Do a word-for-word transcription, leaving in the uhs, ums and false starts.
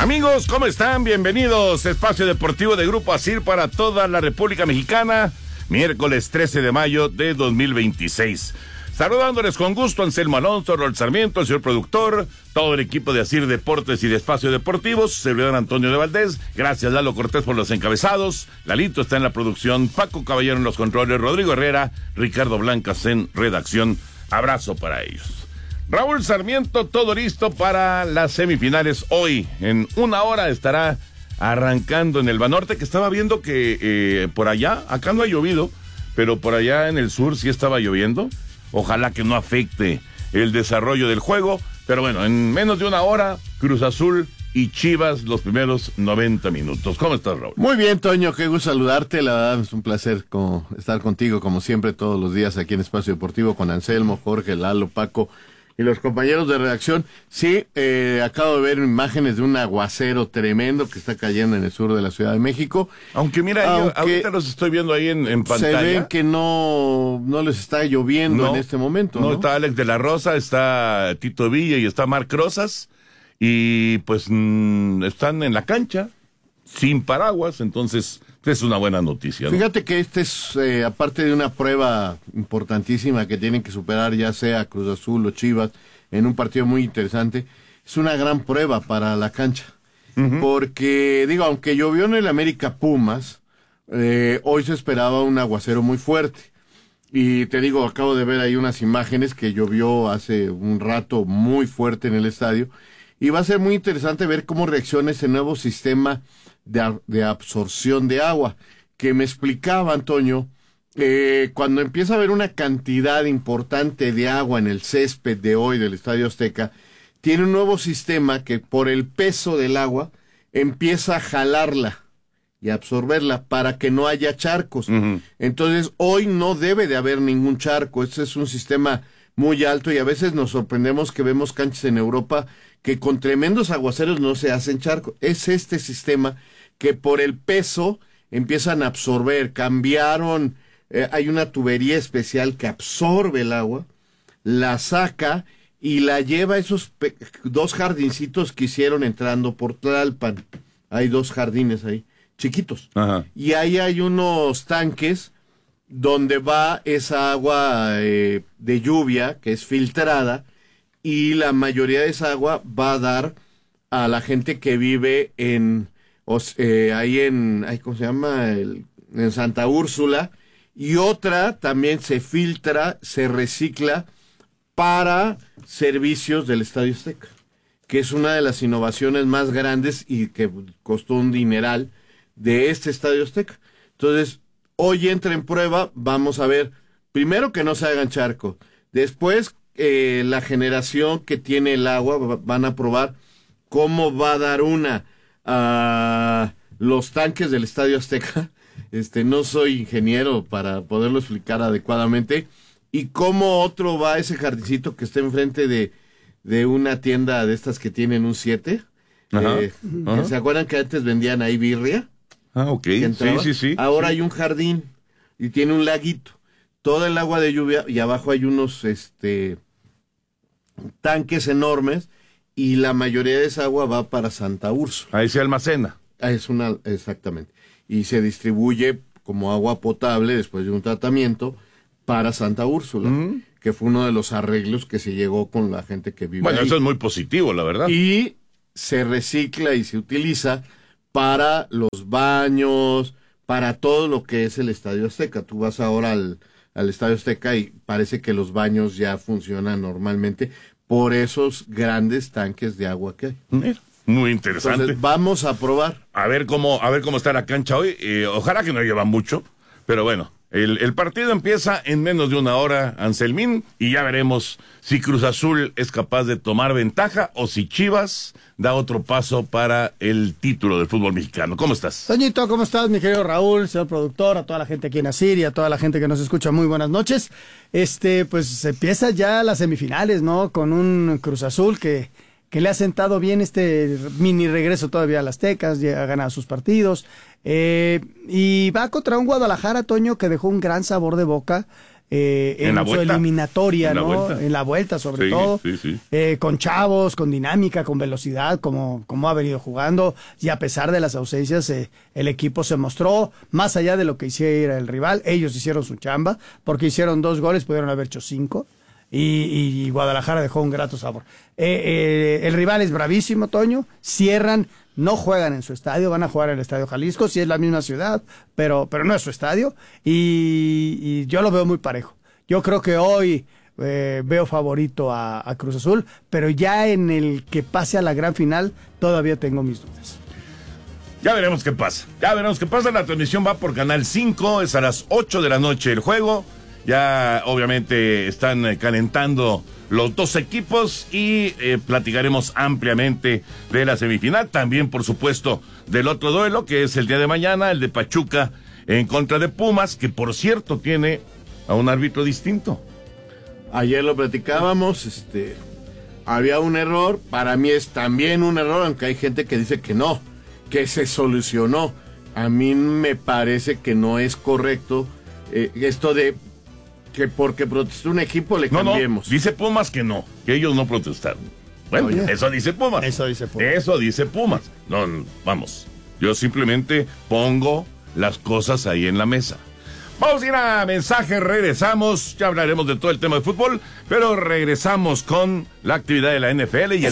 Amigos, ¿cómo están? Bienvenidos. Espacio Deportivo de Grupo Asir para toda la República Mexicana. Miércoles trece de mayo de dos mil veintiséis. Saludándoles con gusto Anselmo Alonso, Rol Sarmiento, el señor productor, todo el equipo de Asir Deportes y de Espacio Deportivos, servidor Antonio de Valdés. Gracias Lalo Cortés por los encabezados. Lalito está en la producción, Paco Caballero en los controles, Rodrigo Herrera, Ricardo Blancas en redacción. Abrazo para ellos. Raúl Sarmiento, todo listo para las semifinales hoy. En una hora estará arrancando en el Banorte, que estaba viendo que eh, por allá, acá no ha llovido, pero por allá en el sur sí estaba lloviendo. Ojalá que no afecte el desarrollo del juego. Pero bueno, en menos de una hora, Cruz Azul y Chivas los primeros noventa minutos. ¿Cómo estás, Raúl? Muy bien, Toño, qué gusto saludarte. La verdad es un placer como, estar contigo, como siempre, todos los días aquí en Espacio Deportivo con Anselmo, Jorge, Lalo, Paco y los compañeros de redacción. Sí, eh, acabo de ver imágenes de un aguacero tremendo que está cayendo en el sur de la Ciudad de México. Aunque mira, Aunque yo ahorita los estoy viendo ahí en, en pantalla. Se ve que no, no les está lloviendo no, en este momento, ¿no? No, está Alex de la Rosa, está Tito Villa y está Marc Rosas. Y pues mmm, están en la cancha, sin paraguas, entonces es una buena noticia, ¿no? Fíjate que este es, eh, aparte de una prueba importantísima que tienen que superar, ya sea Cruz Azul o Chivas, en un partido muy interesante, es una gran prueba para la cancha. Uh-huh. Porque, digo, aunque llovió en el América Pumas, eh, hoy se esperaba un aguacero muy fuerte. Y te digo, acabo de ver ahí unas imágenes que llovió hace un rato muy fuerte en el estadio. Y va a ser muy interesante ver cómo reacciona ese nuevo sistema de, de absorción de agua, que me explicaba Antonio, eh, cuando empieza a haber una cantidad importante de agua en el césped de hoy del Estadio Azteca, tiene un nuevo sistema que por el peso del agua empieza a jalarla y a absorberla para que no haya charcos. Uh-huh. Entonces hoy no debe de haber ningún charco. Este es un sistema muy alto y a veces nos sorprendemos que vemos canchas en Europa que con tremendos aguaceros no se hacen charcos. Es este sistema que por el peso empiezan a absorber. Cambiaron, eh, hay una tubería especial que absorbe el agua, la saca y la lleva a esos pe- dos jardincitos que hicieron entrando por Tlalpan. Hay dos jardines ahí, chiquitos. Ajá. Y ahí hay unos tanques donde va esa agua eh, de lluvia que es filtrada, y la mayoría de esa agua va a dar a la gente que vive en eh, ahí en ay, ¿cómo se llama? El, en Santa Úrsula, y otra también se filtra, se recicla para servicios del Estadio Azteca, que es una de las innovaciones más grandes y que costó un dineral de este Estadio Azteca. Entonces, hoy entra en prueba, vamos a ver, primero que no se hagan charcos, después eh, la generación que tiene el agua, van a probar cómo va a dar una a los tanques del Estadio Azteca. Este, no soy ingeniero para poderlo explicar adecuadamente, y cómo otro va a ese jardincito que está enfrente de, de una tienda de estas que tienen un siete. Ajá, eh, ajá. ¿Se acuerdan que antes vendían ahí birria? Ah, ok, sí, sí, sí. Ahora sí. Hay un jardín y tiene un laguito, todo el agua de lluvia, y abajo hay unos este tanques enormes, y la mayoría de esa agua va para Santa Úrsula. Ahí se almacena. Es una, exactamente. Y se distribuye como agua potable después de un tratamiento para Santa Úrsula, uh-huh. que fue uno de los arreglos que se llegó con la gente que vive Bueno, ahí. Eso es muy positivo, la verdad. Y se recicla y se utiliza para los baños, para todo lo que es el Estadio Azteca. Tú vas ahora al, al Estadio Azteca y parece que los baños ya funcionan normalmente por esos grandes tanques de agua que hay. Mira, muy interesante. Entonces, vamos a probar. A ver cómo, a ver cómo está la cancha hoy. Eh, ojalá que no lleva mucho, pero bueno. El, el partido empieza en menos de una hora, Anselmín, y ya veremos si Cruz Azul es capaz de tomar ventaja o si Chivas da otro paso para el título del fútbol mexicano. ¿Cómo estás? Toñito, ¿cómo estás, mi querido Raúl, señor productor, a toda la gente aquí en Asir y a toda la gente que nos escucha? Muy buenas noches. Este, pues empieza ya las semifinales, ¿no? Con un Cruz Azul que, que le ha sentado bien este mini regreso todavía a las Aztecas, ya ha ganado sus partidos. Eh, y va contra un Guadalajara, Toño, que dejó un gran sabor de boca. eh, en, en la su vuelta. eliminatoria, en la ¿no? vuelta. En la vuelta, sobre sí, todo. Sí, sí. Eh, con chavos, con dinámica, con velocidad, como, como ha venido jugando. Y a pesar de las ausencias, eh, el equipo se mostró, más allá de lo que hiciera el rival, ellos hicieron su chamba, porque hicieron dos goles, pudieron haber hecho cinco. Y, y Guadalajara dejó un grato sabor. Eh, eh, el rival es bravísimo, Toño. Cierran, no juegan en su estadio, van a jugar en el Estadio Jalisco, sí es la misma ciudad, pero, pero no es su estadio. Y, y yo lo veo muy parejo. Yo creo que hoy eh, veo favorito a, a Cruz Azul, pero ya en el que pase a la gran final, todavía tengo mis dudas. Ya veremos qué pasa. Ya veremos qué pasa. La transmisión va por Canal cinco, es a las ocho de la noche el juego. Ya obviamente están eh, calentando los dos equipos y eh, platicaremos ampliamente de la semifinal. También, por supuesto, del otro duelo, que es el día de mañana, el de Pachuca en contra de Pumas, que por cierto tiene a un árbitro distinto. Ayer lo platicábamos, este, había un error, para mí es también un error, aunque hay gente que dice que no, que se solucionó. A mí me parece que no es correcto eh, esto de que porque protestó un equipo le No, cambiemos. no, dice Pumas que no, que ellos no protestaron. Bueno, Oye. eso dice Pumas. Eso dice Pumas. Eso dice Pumas. No, no, vamos, yo simplemente pongo las cosas ahí en la mesa. Vamos a ir a mensajes, regresamos, ya hablaremos de todo el tema de fútbol, pero regresamos con la actividad de la N F L y el